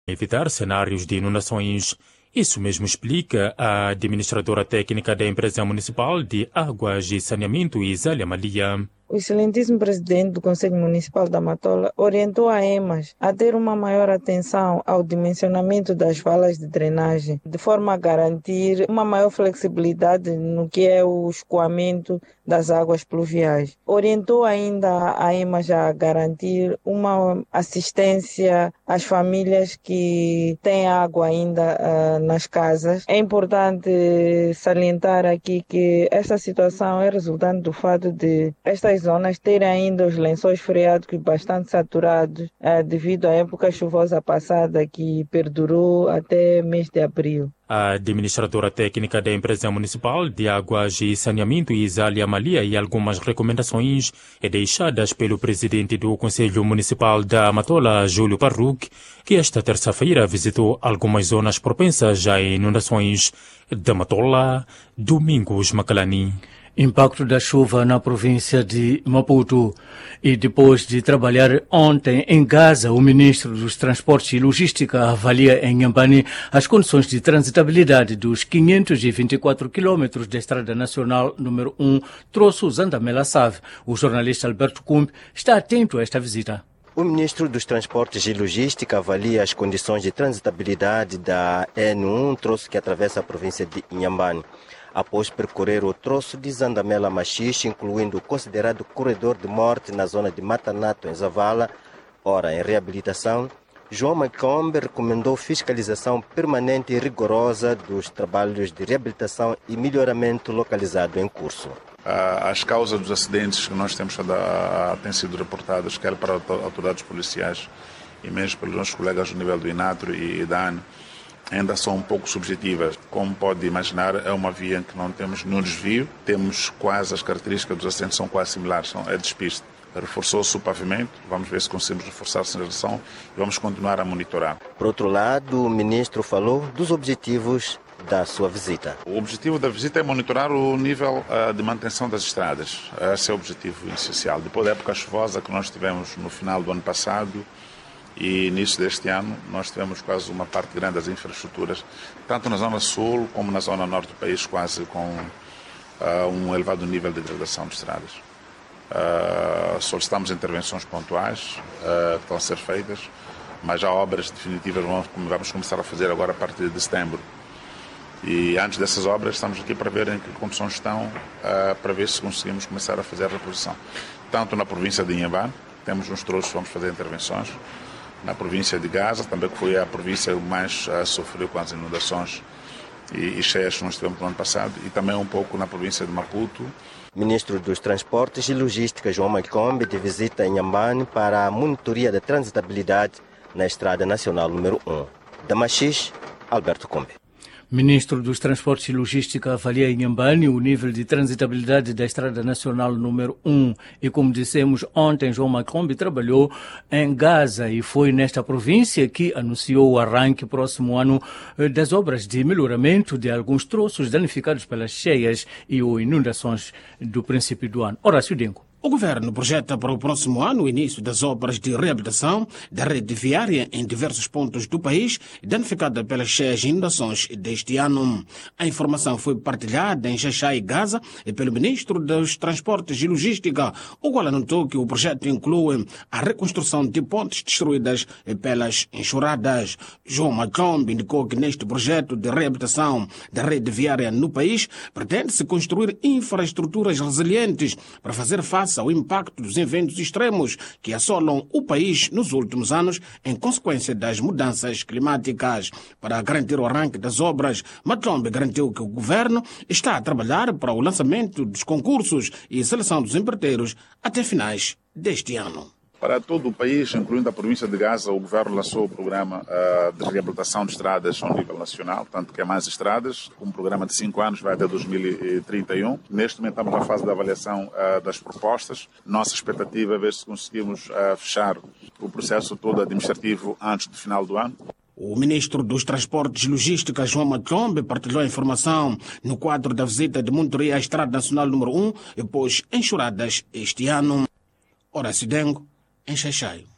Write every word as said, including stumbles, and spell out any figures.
evitar cenários de inundações. Isso mesmo explica a administradora técnica da empresa municipal de águas e saneamento, Isália Malia. O excelentíssimo presidente do Conselho Municipal da Matola orientou a EMAS a ter uma maior atenção ao dimensionamento das valas de drenagem, de forma a garantir uma maior flexibilidade no que é o escoamento das águas pluviais. Orientou ainda a EMAS a garantir uma assistência às famílias que têm água ainda uh, nas casas. É importante salientar aqui que esta situação é resultante do fato de estas zonas terem ainda os lençóis freáticos bastante saturados eh, devido à época chuvosa passada que perdurou até mês de abril. A administradora técnica da empresa municipal de águas e saneamento, Isália Malia, e algumas recomendações deixadas pelo presidente do Conselho Municipal da Matola, Júlio Parruc, que esta terça-feira visitou algumas zonas propensas a inundações da Matola. Domingos Macalani. Impacto da chuva na província de Maputo. E depois de trabalhar ontem em Gaza, o ministro dos Transportes e Logística avalia em Inhambane as condições de transitabilidade dos quinhentos e vinte e quatro quilômetros da Estrada Nacional número um, troço Zandamela-Save. O jornalista Alberto Cumbe está atento a esta visita. O ministro dos Transportes e Logística avalia as condições de transitabilidade da N um, troço que atravessa a província de Inhambane, após percorrer o troço de Zandamela-Machixe, incluindo o considerado corredor de morte na zona de Matanato, em Zavala. Ora, em reabilitação, João Macombe recomendou fiscalização permanente e rigorosa dos trabalhos de reabilitação e melhoramento localizado em curso. As causas dos acidentes que nós temos têm sido reportadas, quer para autoridades policiais e mesmo pelos nossos colegas no nível do INATRO e da ANE, ainda são um pouco subjetivas. Como pode imaginar, é uma via em que não temos nenhum desvio, temos quase as características dos acidentes são quase similares, são, é despiste. Reforçou-se o pavimento, vamos ver se conseguimos reforçar a sinalização e vamos continuar a monitorar. Por outro lado, o ministro falou dos objetivos da sua visita. O objetivo da visita é monitorar o nível uh, de manutenção das estradas. Esse é o objetivo essencial. Depois da época chuvosa que nós tivemos no final do ano passado e início deste ano, nós tivemos quase uma parte grande das infraestruturas, tanto na zona sul como na zona norte do país, quase com uh, um elevado nível de degradação de estradas. Uh, solicitamos intervenções pontuais uh, que estão a ser feitas, mas já obras definitivas vamos, vamos começar a fazer agora a partir de setembro. E antes dessas obras estamos aqui para ver em que condições estão, uh, para ver se conseguimos começar a fazer a reposição. Tanto na província de Inhambane, temos uns troços, vamos fazer intervenções. Na província de Gaza, também que foi a província que mais uh, sofreu com as inundações e, e cheias que nós tivemos no ano passado, e também um pouco na província de Maputo. Ministro dos Transportes e Logística, João Macombe, de visita em Inhambane para a monitoria da transitabilidade na Estrada Nacional número um. Da Machixe, Alberto Combe. Ministro dos Transportes e Logística avalia em Inhambane o nível de transitabilidade da Estrada Nacional número um. E como dissemos ontem, João Macombe trabalhou em Gaza e foi nesta província que anunciou o arranque próximo ano das obras de melhoramento de alguns troços danificados pelas cheias e ou inundações do princípio do ano. Horácio Dengo. O governo projeta para o próximo ano o início das obras de reabilitação da rede viária em diversos pontos do país, danificada pelas cheias e inundações deste ano. A informação foi partilhada em Xaxai e Gaza pelo ministro dos Transportes e Logística, o qual anotou que o projeto inclui a reconstrução de pontes destruídas pelas enxurradas. João Macombe indicou que neste projeto de reabilitação da rede viária no país pretende-se construir infraestruturas resilientes para fazer face ao impacto dos eventos extremos que assolam o país nos últimos anos em consequência das mudanças climáticas. Para garantir o arranque das obras, Macombe garantiu que o governo está a trabalhar para o lançamento dos concursos e seleção dos empreiteiros até finais deste ano. Para todo o país, incluindo a província de Gaza, o governo lançou o programa uh, de reabilitação de estradas ao nível nacional, tanto que é mais estradas, um programa de cinco anos, vai até dois mil e trinta e um. Neste momento estamos na fase de avaliação uh, das propostas. Nossa expectativa é ver se conseguimos uh, fechar o processo todo administrativo antes do final do ano. O ministro dos Transportes e Logística, João Macombe, partilhou a informação no quadro da visita de monitoria à Estrada Nacional número um, e pôs enxurradas este ano. Horácio Dengo, em Xaixai.